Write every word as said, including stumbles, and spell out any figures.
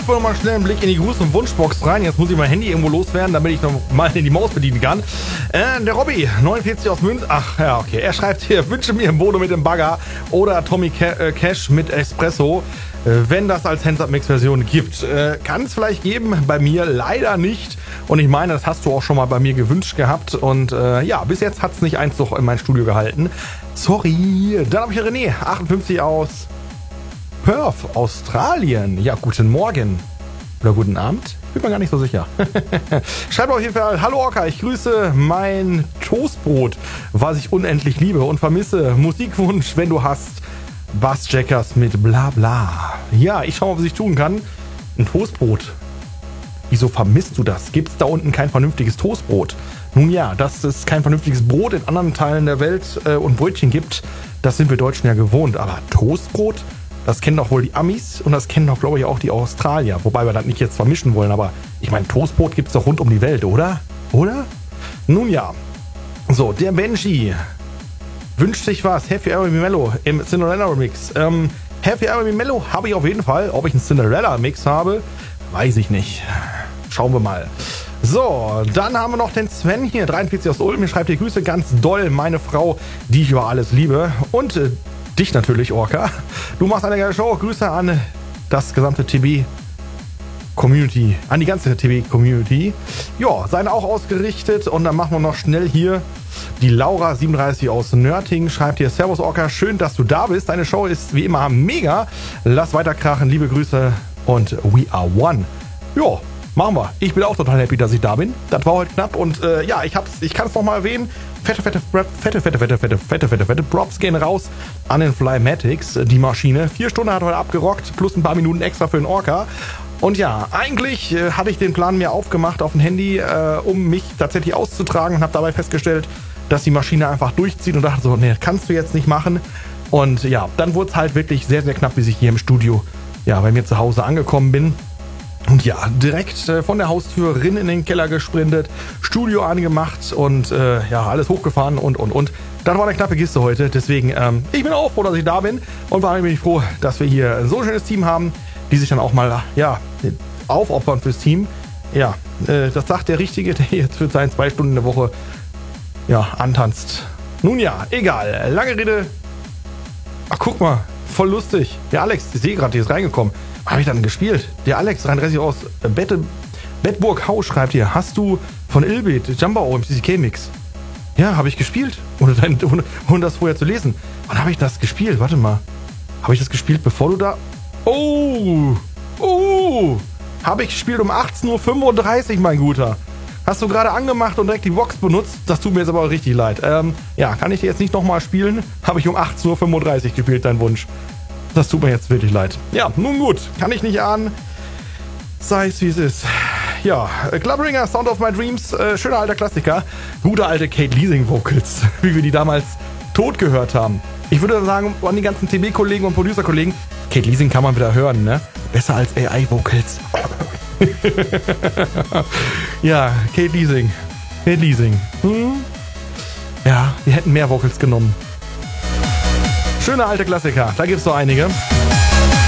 werfen wir noch mal schnell einen Blick in die Gruß- und Wunschbox rein. Jetzt muss ich mein Handy irgendwo loswerden, damit ich noch mal die Maus bedienen kann. Äh, der Robby, neunundvierzig aus Münz. Ach, ja, okay. Er schreibt hier, wünsche mir Bodo mit dem Bagger oder Tommy Cash mit Espresso, wenn das als Hands-Up-Mix-Version gibt. Äh, kann es vielleicht geben, bei mir leider nicht. Und ich meine, das hast du auch schon mal bei mir gewünscht gehabt. Und äh, ja, bis jetzt hat es nicht Einzug in mein Studio gehalten. Sorry. Dann habe ich René, achtundfünfzig aus Perth, Australien. Ja, guten Morgen. Oder guten Abend. Bin mir gar nicht so sicher. Schreibt auf jeden Fall, hallo Orca, ich grüße mein Toastbrot, was ich unendlich liebe und vermisse. Musikwunsch, wenn du hast. Bassjackers mit bla bla. Ja, ich schau mal, was ich tun kann. Ein Toastbrot. Wieso vermisst du das? Gibt es da unten kein vernünftiges Toastbrot? Nun ja, dass es kein vernünftiges Brot in anderen Teilen der Welt äh, und Brötchen gibt, das sind wir Deutschen ja gewohnt. Aber Toastbrot, das kennen doch wohl die Amis und das kennen doch, glaube ich, auch die Australier. Wobei wir das nicht jetzt vermischen wollen, aber ich meine, Toastbrot gibt es doch rund um die Welt, oder? Oder? Nun ja. So, der Benji wünscht sich was. Happy R and B Mellow im Cinderella Remix. Ähm, Happy R and B Mellow habe ich auf jeden Fall. Ob ich einen Cinderella Mix habe, weiß ich nicht. Schauen wir mal. So, dann haben wir noch den Sven hier, dreiundvierzig aus Ulm. Hier schreibt die Grüße ganz doll, meine Frau, die ich über alles liebe. Und äh, dich natürlich, Orca. Du machst eine geile Show. Grüße an das gesamte T B Community, an die ganze T V-Community. Ja, seine auch ausgerichtet. Und dann machen wir noch schnell hier die Laura siebenunddreißig aus Nörting. Schreibt hier, Servus Orca, schön, dass du da bist. Deine Show ist wie immer mega. Lass weiter krachen, liebe Grüße und we are one. Ja, machen wir. Ich bin auch total happy, dass ich da bin. Das war heute knapp und äh, ja, ich hab's, ich kann es nochmal erwähnen. Fette, fette, fette, fette, fette, fette, fette, fette, fette, fette Props gehen raus an den Flymatics, die Maschine. Vier Stunden hat heute abgerockt, plus ein paar Minuten extra für den Orca. Und ja, eigentlich äh, hatte ich den Plan mir aufgemacht auf dem Handy, äh, um mich tatsächlich auszutragen und habe dabei festgestellt, dass die Maschine einfach durchzieht und dachte so, nee, kannst du jetzt nicht machen. Und ja, dann wurde es halt wirklich sehr, sehr knapp, bis ich hier im Studio, ja, bei mir zu Hause angekommen bin. Und ja, direkt äh, von der Haustür rein in den Keller gesprintet, Studio angemacht und äh, ja, alles hochgefahren und, und, und. Das war eine knappe Kiste heute, deswegen, ähm, ich bin auch froh, dass ich da bin und vor allem bin ich froh, dass wir hier so ein schönes Team haben, die sich dann auch mal, ja, aufopfern fürs Team. Ja, äh, das sagt der Richtige, der jetzt für seine zwei Stunden in der Woche, ja, antanzt. Nun ja, egal, lange Rede. Ach, guck mal, voll lustig. Der Alex, ich sehe gerade, der ist reingekommen. Habe ich dann gespielt? Der Alex, dreiunddreißig aus Bette, Bettburg Hau schreibt hier, hast du von Ilbit Jumbo im C C K-Mix? Ja, habe ich gespielt. Ohne, dein, ohne, ohne das vorher zu lesen. Wann habe ich das gespielt? Warte mal. Habe ich das gespielt, bevor du da... Oh! Oh! Habe ich gespielt um achtzehn Uhr fünfunddreißig, mein Guter. Hast du gerade angemacht und direkt die Box benutzt? Das tut mir jetzt aber auch richtig leid. Ähm, ja, kann ich dir jetzt nicht nochmal spielen? Habe ich um achtzehn Uhr fünfunddreißig gespielt, dein Wunsch. Das tut mir jetzt wirklich leid. Ja, nun gut. Kann ich nicht ahnen. Sei es wie es ist. Ja, Clubringer, Sound of My Dreams. Äh, schöner alter Klassiker. Gute alte Kate Leasing Vocals. Wie wir die damals tot gehört haben. Ich würde sagen, an die ganzen T B-Kollegen und Producer-Kollegen, Kate Leasing kann man wieder hören, ne? Besser als A I-Vocals. Ja, Kate Leasing. Kate Leasing. Hm? Ja, wir hätten mehr Vocals genommen. Schöne alte Klassiker, da gibt's so einige.